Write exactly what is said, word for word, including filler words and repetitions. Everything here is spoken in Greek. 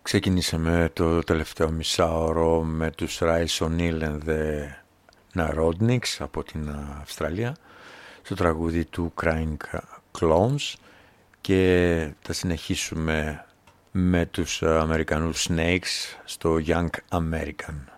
Ξεκινήσαμε το τελευταίο μισάωρο με τους Rise O'Neill and the Narodniks από την Αυστραλία στο τραγούδι του Crying Clones και θα συνεχίσουμε με τους Αμερικανούς Snakes στο Young American.